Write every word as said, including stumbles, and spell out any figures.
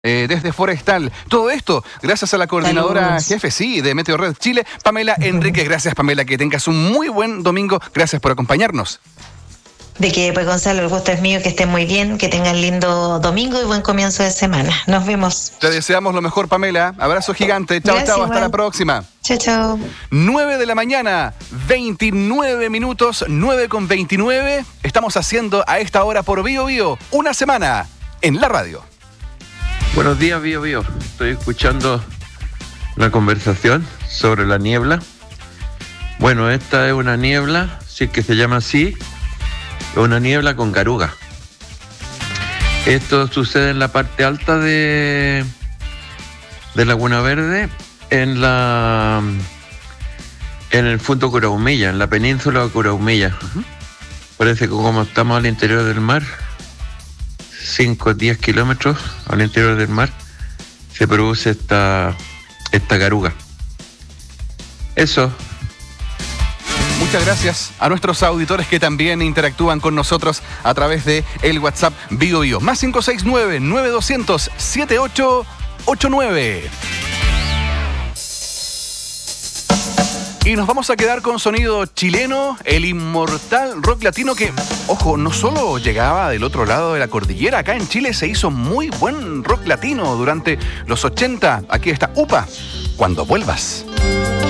Eh, desde Forestal. Todo esto gracias a la coordinadora Saludos. jefe, sí, de Meteo Red Chile, Pamela Enrique. Gracias, Pamela, que tengas un muy buen domingo. Gracias por acompañarnos. De que, pues Gonzalo, el gusto es mío, que estén muy bien, que tengan lindo domingo y buen comienzo de semana. Nos vemos. Te deseamos lo mejor, Pamela. Abrazo gigante. Chao, Gracias, chao. Hasta igual. la próxima. Chao, chao. nueve de la mañana, veintinueve minutos, nueve con veintinueve. Estamos haciendo a esta hora por Bio Bio una semana en la radio. Buenos días, Bio Bio. Estoy escuchando la conversación sobre la niebla. Bueno, esta es una niebla, sí que se llama así, es una niebla con garuga. Esto sucede en la parte alta de, de Laguna Verde, en la en el Fundo Curaumilla, en la península de Curaumilla. Uh-huh. Parece que como estamos al interior del mar, cinco a diez kilómetros al interior del mar, se produce esta, esta garuga. Eso. Muchas gracias a nuestros auditores que también interactúan con nosotros a través de el WhatsApp Bio Bio. Más cinco seis nueve, nueve dos cero cero, siete ocho ocho nueve. Y nos vamos a quedar con sonido chileno, el inmortal rock latino que, ojo, no solo llegaba del otro lado de la cordillera. Acá en Chile se hizo muy buen rock latino durante los ochenta. Aquí está U P A, Cuando Vuelvas.